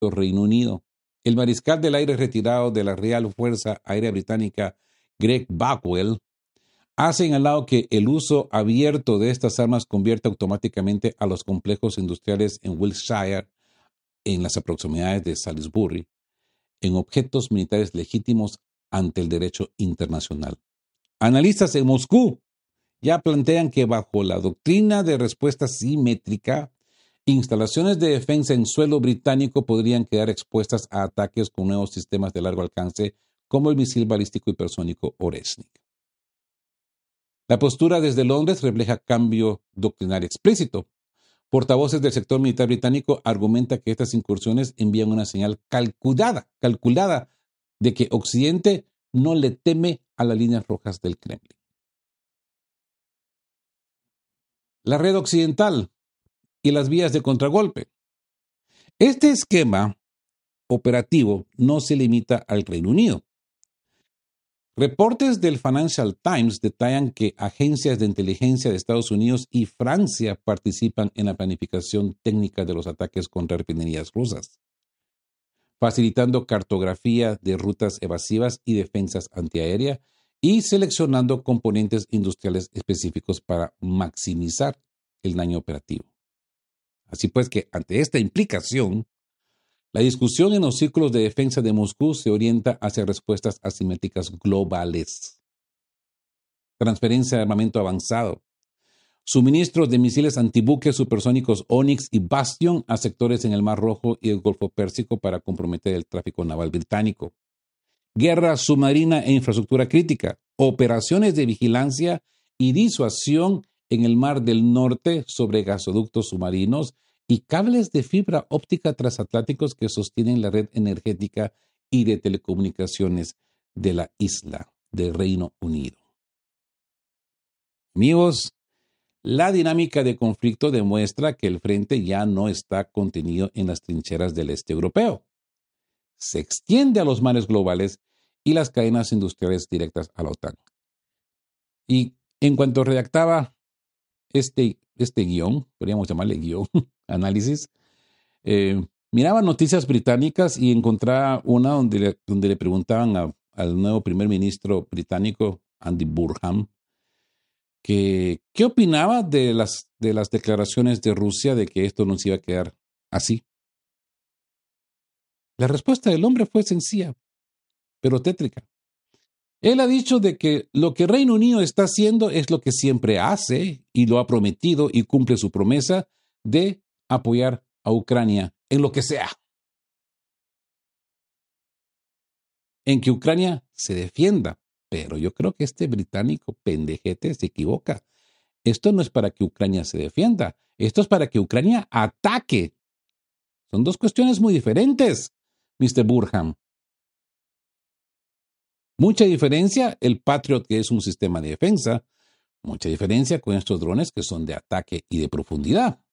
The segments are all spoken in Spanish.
Reino Unido. El mariscal del aire retirado de la Real Fuerza Aérea Británica, Greg Backwell, ha señalado que el uso abierto de estas armas convierte automáticamente a los complejos industriales en Wiltshire, en las proximidades de Salisbury, en objetos militares legítimos ante el derecho internacional. Analistas en Moscú ya plantean que bajo la doctrina de respuesta simétrica, instalaciones de defensa en suelo británico podrían quedar expuestas a ataques con nuevos sistemas de largo alcance como el misil balístico hipersónico Oresnik. La postura desde Londres refleja cambio doctrinario explícito. Portavoces del sector militar británico argumentan que estas incursiones envían una señal calculada de que Occidente no le teme a las líneas rojas del Kremlin. La red occidental y las vías de contragolpe. Este esquema operativo no se limita al Reino Unido. Reportes del Financial Times detallan que agencias de inteligencia de Estados Unidos y Francia participan en la planificación técnica de los ataques contra refinerías rusas, facilitando cartografía de rutas evasivas y defensas antiaérea y seleccionando componentes industriales específicos para maximizar el daño operativo. Así pues que ante esta implicación, la discusión en los círculos de defensa de Moscú se orienta hacia respuestas asimétricas globales. Transferencia de armamento avanzado. Suministros de misiles antibuques supersónicos Onyx y Bastion a sectores en el Mar Rojo y el Golfo Pérsico para comprometer el tráfico naval británico. Guerra submarina e infraestructura crítica. Operaciones de vigilancia y disuasión en el Mar del Norte sobre gasoductos submarinos y cables de fibra óptica transatlánticos que sostienen la red energética y de telecomunicaciones de la isla del Reino Unido. Amigos, la dinámica de conflicto demuestra que el frente ya no está contenido en las trincheras del este europeo. Se extiende a los mares globales y las cadenas industriales directas a la OTAN. Y en cuanto redactaba este guión, podríamos llamarle guión, análisis, miraba noticias británicas y encontraba una donde le preguntaban al nuevo primer ministro británico, Andy Burnham, que qué opinaba de las declaraciones de Rusia de que esto no se iba a quedar así. La respuesta del hombre fue sencilla, pero tétrica. Él ha dicho de que lo que Reino Unido está haciendo es lo que siempre hace y lo ha prometido y cumple su promesa de apoyar a Ucrania en lo que sea. En que Ucrania se defienda. Pero yo creo que este británico pendejete se equivoca. Esto no es para que Ucrania se defienda. Esto es para que Ucrania ataque. Son dos cuestiones muy diferentes, Mr. Burnham. Mucha diferencia el Patriot, que es un sistema de defensa. Mucha diferencia con estos drones que son de ataque y de profundidad.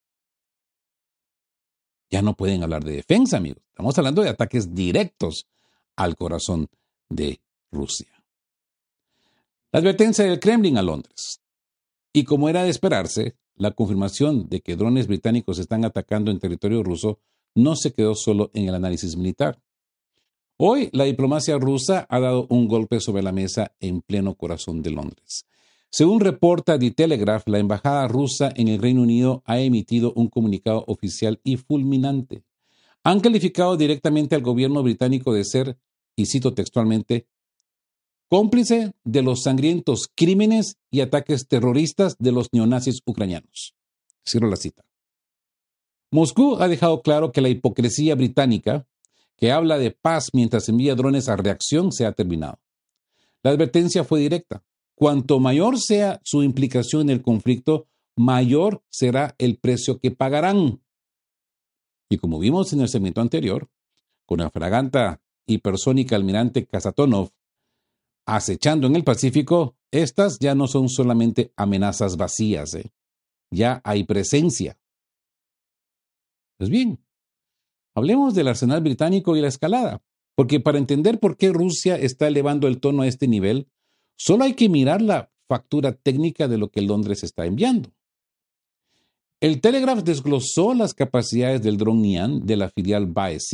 Ya no pueden hablar de defensa, amigos. Estamos hablando de ataques directos al corazón de Rusia. La advertencia del Kremlin a Londres. Y como era de esperarse, la confirmación de que drones británicos están atacando en territorio ruso no se quedó solo en el análisis militar. Hoy, la diplomacia rusa ha dado un golpe sobre la mesa en pleno corazón de Londres. Según reporta The Telegraph, la embajada rusa en el Reino Unido ha emitido un comunicado oficial y fulminante. Han calificado directamente al gobierno británico de ser, y cito textualmente, cómplice de los sangrientos crímenes y ataques terroristas de los neonazis ucranianos. Cierro la cita. Moscú ha dejado claro que la hipocresía británica, que habla de paz mientras envía drones a reacción, se ha terminado. La advertencia fue directa. Cuanto mayor sea su implicación en el conflicto, mayor será el precio que pagarán. Y como vimos en el segmento anterior, con la fragata hipersónica almirante Kazatonov acechando en el Pacífico, estas ya no son solamente amenazas vacías, ya hay presencia. Pues bien, hablemos del arsenal británico y la escalada, porque para entender por qué Rusia está elevando el tono a este nivel, solo hay que mirar la factura técnica de lo que Londres está enviando. El Telegraph desglosó las capacidades del dron Nian de la filial BAE